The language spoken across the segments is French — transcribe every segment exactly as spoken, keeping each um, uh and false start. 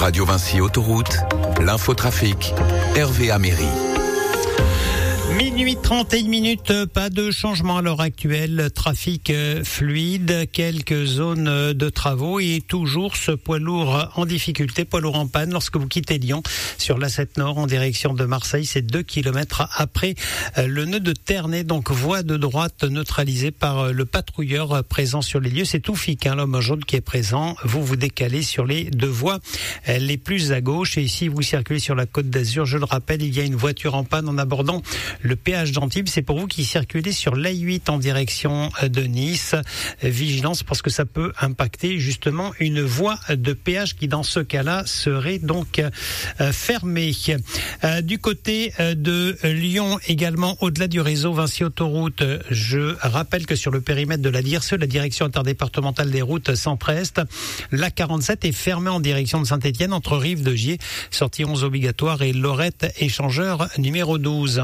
Radio Vinci Autoroute, l'infotrafic, Hervé Améry. Minuit trente et une minutes, pas de changement à l'heure actuelle, trafic fluide, quelques zones de travaux et toujours ce poids lourd en difficulté, poids lourd en panne lorsque vous quittez Lyon sur l'A sept Nord en direction de Marseille, c'est deux kilomètres après le nœud de Ternay, donc voie de droite neutralisée par le patrouilleur présent sur les lieux, c'est Toufik, hein, l'homme jaune qui est présent, vous vous décalez sur les deux voies les plus à gauche et ici vous circulez sur la Côte d'Azur, je le rappelle, il y a une voiture en panne en abordant le péage d'Antibes, c'est pour vous qui circulez sur l'A huit en direction de Nice. Vigilance parce que ça peut impacter justement une voie de péage qui dans ce cas-là serait donc euh, fermée. Euh, du côté de Lyon également, au-delà du réseau Vinci Autoroute, je rappelle que sur le périmètre de la D I R S E, la direction interdépartementale des routes centre-est, l'A quarante-sept est fermée en direction de Saint-Étienne entre Rive de Gier, sortie onze obligatoire et Lorette échangeur numéro douze.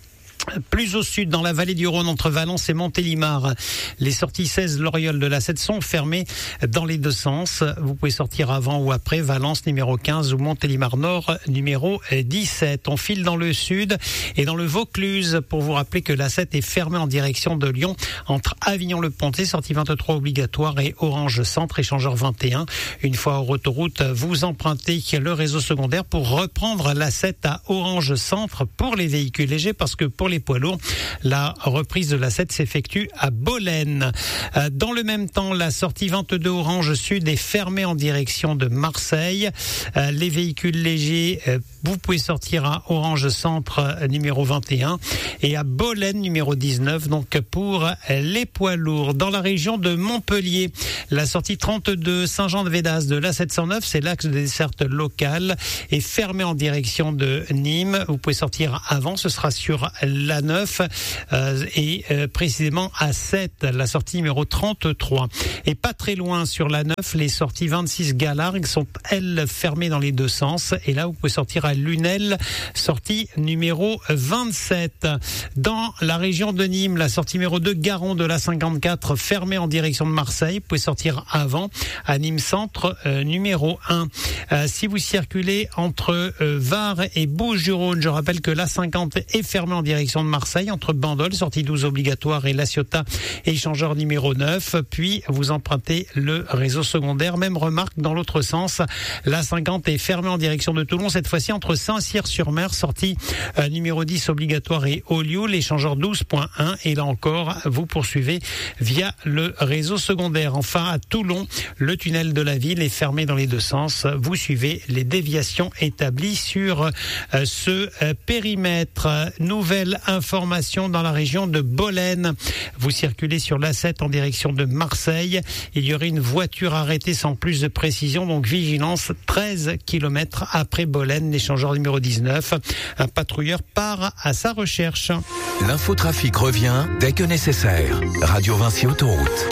Plus au sud, dans la vallée du Rhône, entre Valence et Montélimar, les sorties seize Loriol de l'A sept sont fermées dans les deux sens. Vous pouvez sortir avant ou après Valence numéro quinze ou Montélimar Nord numéro dix-sept. On file dans le sud et dans le Vaucluse pour vous rappeler que l'A sept est fermée en direction de Lyon entre Avignon-le-Pontet, sortie vingt-trois obligatoire et Orange Centre, échangeur vingt et un. Une fois hors autoroute, vous empruntez le réseau secondaire pour reprendre l'A sept à Orange Centre pour les véhicules légers parce que pour les poids lourds, la reprise de l'A sept s'effectue à Bolène. Dans le même temps, la sortie vingt-deux Orange Sud est fermée en direction de Marseille. Les véhicules légers, vous pouvez sortir à Orange Centre numéro vingt et un et à Bolène numéro dix-neuf, donc pour les poids lourds. Dans la région de Montpellier, la sortie trente-deux Saint-Jean-de-Védas de l'A sept cent neuf, c'est l'axe de desserte locale, est fermée en direction de Nîmes. Vous pouvez sortir avant, ce sera sur l'A neuf euh, et euh, précisément à sept, la sortie numéro trente-trois. Et pas très loin sur l'A neuf, les sorties vingt-six Galargues sont elles fermées dans les deux sens. Et là, vous pouvez sortir à Lunel, sortie numéro vingt-sept. Dans la région de Nîmes, la sortie numéro deux Garon de l'A cinquante-quatre fermée en direction de Marseille. Vous pouvez sortir avant à Nîmes Centre euh, numéro un. Euh, si vous circulez entre euh, Var et Bouches-du-Rhône, je rappelle que l'A cinquante est fermée en direction de Marseille, entre Bandol, sortie douze obligatoire, et La Ciotat, échangeur numéro neuf. Puis, vous empruntez le réseau secondaire. Même remarque dans l'autre sens. l'A cinquante est fermée en direction de Toulon, cette fois-ci entre Saint-Cyr-sur-Mer, sortie euh, numéro dix obligatoire, et Olliou, l'échangeur douze point un. Et là encore, vous poursuivez via le réseau secondaire. Enfin, à Toulon, le tunnel de la ville est fermé dans les deux sens. Vous suivez les déviations établies sur euh, ce euh, périmètre. Nouvelle information dans la région de Bolène. Vous circulez sur l'A sept en direction de Marseille. Il y aurait une voiture arrêtée sans plus de précision, donc vigilance treize kilomètres après Bolène, l'échangeur numéro dix-neuf. Un patrouilleur part à sa recherche. L'infotrafic revient dès que nécessaire. Radio Vinci Autoroute.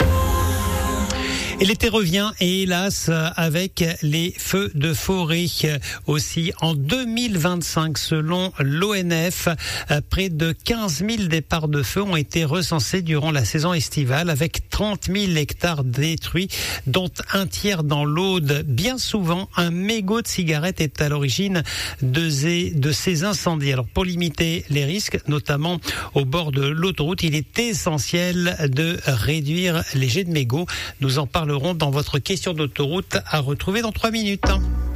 Et l'été revient et hélas avec les feux de forêt aussi en deux mille vingt-cinq selon l'O N F, près de quinze mille départs de feu ont été recensés durant la saison estivale avec trente mille hectares détruits dont un tiers dans l'Aude. Bien souvent un mégot de cigarette est à l'origine de ces, de ces incendies. Alors pour limiter les risques, notamment au bord de l'autoroute, il est essentiel de réduire les jets de mégots. Nous en parlons dans votre question d'autoroute à retrouver dans trois minutes.